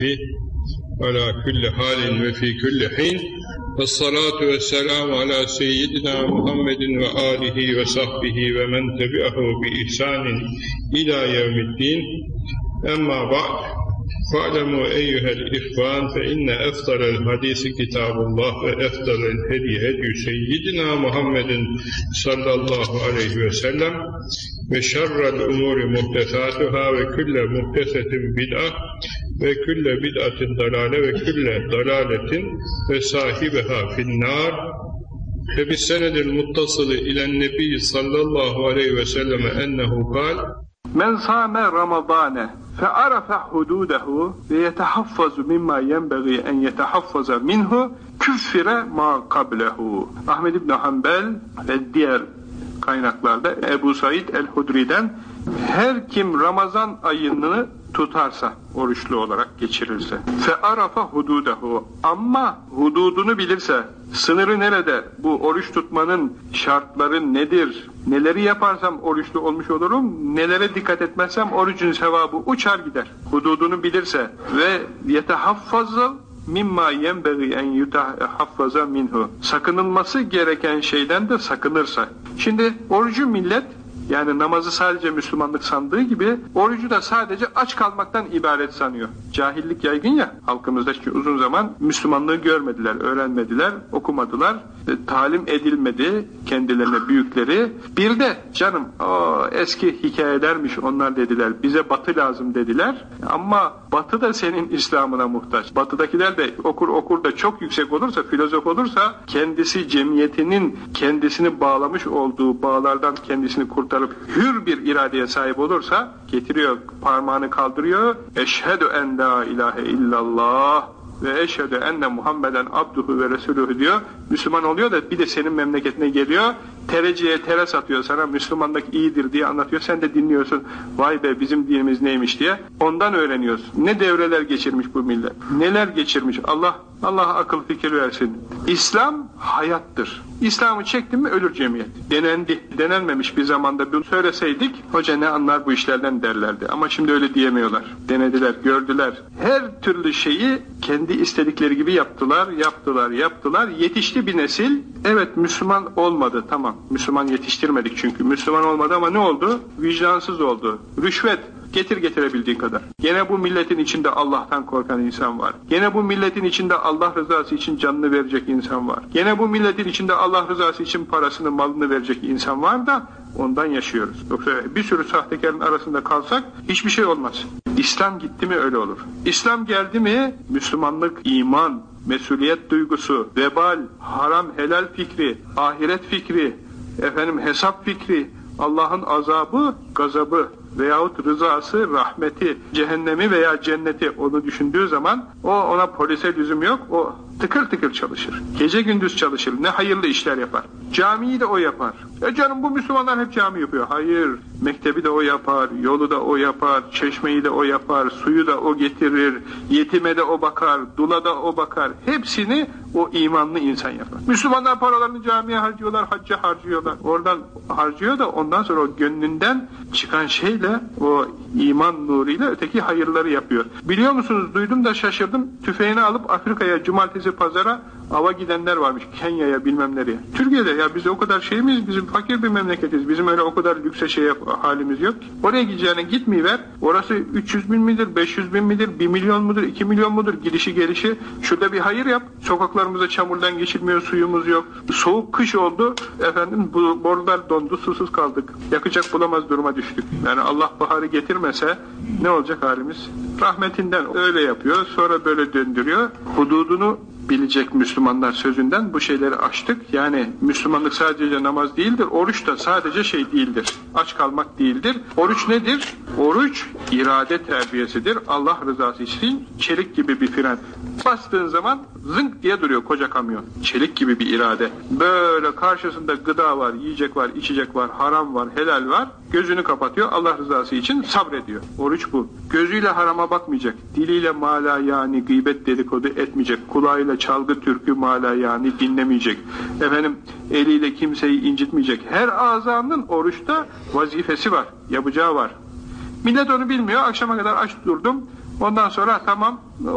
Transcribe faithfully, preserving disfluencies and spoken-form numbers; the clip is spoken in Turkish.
ala kulli halin ve fi kulli hin vessalatu vesselamu ala seyyidina Muhammedin ve alihi ve sahbihi ve men tebi'ahu bi ihsanin ila yevmiddin. Emma ba'd, fa'lemu eyyuhel ihvan fe inne eftalel hadisi kitabullah ve eftalel hedi hedi seyyidina Muhammedin sallallahu aleyhi ve sellem ve şerrel umuri muhtesatuhâ ve külle muhtesetin bid'ah ve külle bid'atin dalale ve külle dalaletin ve sahibiha finnâr ve bis senedil muttasılı ilen nebi sallallahu aleyhi ve selleme ennehu kal men sâme ramadâne fe arafe hudûdehu ve yetehaffazu mimma yenbeği en yetehaffaza minhu küffire ma kablehu. Ahmed İbn Hanbel ve diğer kaynaklarda Ebu Said el-Hudri'den her kim Ramazan ayını tutarsa, oruçlu olarak geçirirse fe arafa hududehu, ama hududunu bilirse, sınırı nerede, bu oruç tutmanın şartları nedir, neleri yaparsam oruçlu olmuş olurum, nelere dikkat etmezsem orucun sevabı uçar gider, hududunu bilirse ve yetehaffazı mimma yenbeği en yutahaffaza minhu, sakınılması gereken şeyden de sakınırsa. Şimdi orucu millet, yani namazı sadece Müslümanlık sandığı gibi orucu da sadece aç kalmaktan ibaret sanıyor. Cahillik yaygın ya halkımızda, çünkü uzun zaman Müslümanlığı görmediler, öğrenmediler, okumadılar, e, talim edilmedi kendilerine büyükleri. Bir de canım o eski hikayelermiş onlar dediler, bize batı lazım dediler, ama batı da senin İslam'ına muhtaç. Batıdakiler de okur okur da çok yüksek olursa, filozof olursa, kendisi cemiyetinin kendisini bağlamış olduğu bağlardan kendisini kurtarıp hür bir iradeye sahip olursa, getiriyor parmağını kaldırıyor, eşhedü en la ilahe illallah ve eşhedü enne Muhammeden abduhu ve resuluhu diyor, Müslüman oluyor da bir de senin memleketine geliyor, tereciye tere satıyor sana, Müslümanlık iyidir diye anlatıyor, sen de dinliyorsun, vay be bizim dinimiz neymiş diye, ondan öğreniyorsun. Ne devreler geçirmiş bu millet, neler geçirmiş, Allah Allah akıl fikir versin. İslam hayattır. İslam'ı çektin mi ölür cemiyet. Denendi. Denenmemiş bir zamanda bunu söyleseydik, hoca ne anlar bu işlerden derlerdi. Ama şimdi öyle diyemiyorlar. Denediler, gördüler. Her türlü şeyi kendi istedikleri gibi yaptılar, yaptılar, yaptılar. Yetişti bir nesil. Evet, Müslüman olmadı, tamam. Müslüman yetiştirmedik çünkü. Müslüman olmadı ama ne oldu? Vicdansız oldu. Rüşvet. Getir getirebildiğin kadar. Gene bu milletin içinde Allah'tan korkan insan var. Gene bu milletin içinde Allah rızası için canını verecek insan var. Gene bu milletin içinde Allah rızası için parasını, malını verecek insan var da ondan yaşıyoruz. Yoksa bir sürü sahtekarın arasında kalsak hiçbir şey olmaz. İslam gitti mi öyle olur. İslam geldi mi Müslümanlık, iman, mesuliyet duygusu, vebal, haram, helal fikri, ahiret fikri, efendim hesap fikri, Allah'ın azabı, gazabı veyahut rızası, rahmeti, cehennemi veya cenneti onu düşündüğü zaman o ona polise lüzum yok, o tıkır tıkır çalışır. Gece gündüz çalışır, ne hayırlı işler yapar. Camiyi de o yapar. E canım bu Müslümanlar hep cami yapıyor. Hayır, mektebi de o yapar, yolu da o yapar, çeşmeyi de o yapar, suyu da o getirir, yetime de o bakar, dula da o bakar. Hepsini o imanlı insan yapar. Müslümanlar paralarını camiye harcıyorlar, hacca harcıyorlar. Oradan harcıyor da ondan sonra o gönlünden çıkan şeyle, o iman nuruyla öteki hayırları yapıyor. Biliyor musunuz, duydum da şaşırdım. Tüfeğini alıp Afrika'ya, cumartesi pazara ava gidenler varmış. Kenya'ya, bilmem nereye. Türkiye'de ya biz o kadar şey miyiz? Bizim fakir bir memleketiz. Bizim öyle o kadar lükse şey yap, halimiz yok. Oraya gideceğine gitmeyiver. Orası üç yüz bin midir, beş yüz bin midir, bir milyon mudur, iki milyon mudur? Gidişi gelişi. Şurada bir hayır yap. Sokaklarımıza çamurdan geçilmiyor, suyumuz yok. Soğuk kış oldu. Efendim bu borular dondu, susuz kaldık. Yakacak bulamaz duruma düştük. Yani Allah baharı getirmese ne olacak halimiz? Rahmetinden öyle yapıyor. Sonra böyle döndürüyor. Hududunu bilecek Müslümanlar sözünden bu şeyleri açtık. Yani Müslümanlık sadece namaz değildir. Oruç da sadece şey değildir. Aç kalmak değildir. Oruç nedir? Oruç irade terbiyesidir. Allah rızası için çelik gibi bir fren. Bastığın zaman zınk diye duruyor koca kamyon. Çelik gibi bir irade. Böyle karşısında gıda var, yiyecek var, içecek var, haram var, helal var. Gözünü kapatıyor. Allah rızası için sabrediyor. Oruç bu. Gözüyle harama bakmayacak. Diliyle mala yani gıybet dedikodu etmeyecek. Kulağıyla çalgı türkü mala yani dinlemeyecek. Efendim eliyle kimseyi incitmeyecek. Her azanın oruçta vazifesi var. Yapacağı var. Millet onu bilmiyor. Akşama kadar aç durdum. Ondan sonra tamam